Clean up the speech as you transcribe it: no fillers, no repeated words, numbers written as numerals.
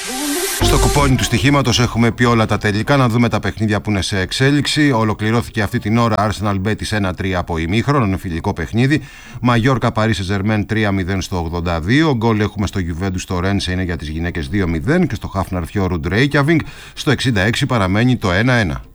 Στο κουπόνι του στοιχήματος έχουμε πει όλα τα τελικά. Να δούμε τα παιχνίδια που είναι σε εξέλιξη. Ολοκληρώθηκε αυτή την ώρα Arsenal Betis 1-3 από ημίχρονο, είναι φιλικό παιχνίδι. Μαγιόρκα Paris Saint-Germain 3-0 στο 82. Γκολ έχουμε στο Juventus στο Rennes, είναι για τις γυναίκες 2-0. Και στο Hafnarfjord Reykjavik στο 66 παραμένει το 1-1.